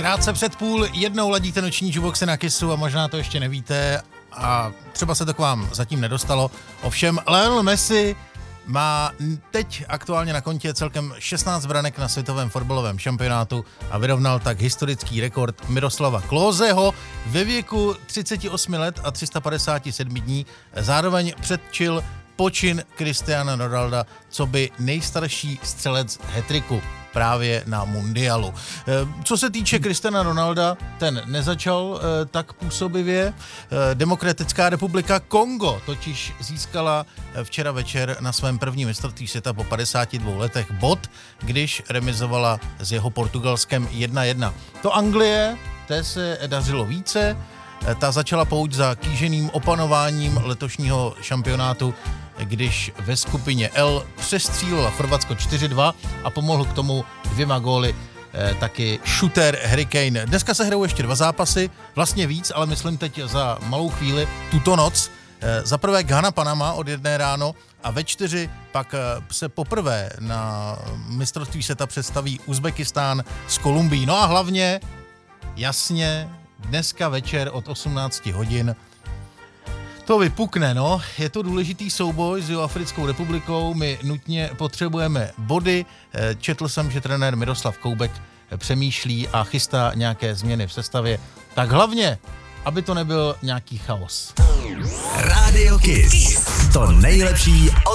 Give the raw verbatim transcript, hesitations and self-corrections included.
Krátce před půl jednou ladíte noční jukeboxy na Kissu a možná to ještě nevíte a třeba se to k vám zatím nedostalo. Ovšem Lionel Messi má teď aktuálně na kontě celkem šestnáct branek na světovém fotbalovém šampionátu a vyrovnal tak historický rekord Miroslava Klóseho ve věku třicet osm let a tři sta padesát sedm dní. Zároveň předčil počin Cristiana Ronalda, co by nejstarší střelec hat-tricku právě na mundialu. Co se týče Cristiana Ronalda, ten nezačal e, tak působivě. E, Demokratická republika Kongo totiž získala včera večer na svém prvním mistrovství světa po padesáti dvou letech bod, když remizovala s jeho Portugalskem jedna jedna. To Anglie, té se dařilo více. Ta začala pouť za kýženým opanováním letošního šampionátu, když ve skupině L přestřílila Chorvatsko čtyři dva a pomohl k tomu dvěma góly eh, taky shooter Harry Kane. Dneska se hrajou ještě dva zápasy, vlastně víc, ale myslím teď za malou chvíli, tuto noc. Eh, za prvé Ghana Panama od jedné ráno a ve čtyři pak eh, se poprvé na mistrovství světa představí Uzbekistán s Kolumbií. No a hlavně, jasně, dneska večer od osmnácti hodin to vypukne, no. Je to důležitý souboj s Jihoafrickou republikou, my nutně potřebujeme body. Četl jsem, že trenér Miroslav Koubek přemýšlí a chystá nějaké změny v sestavě. Tak hlavně, aby to nebyl nějaký chaos. Radio Kiss. To nejlepší od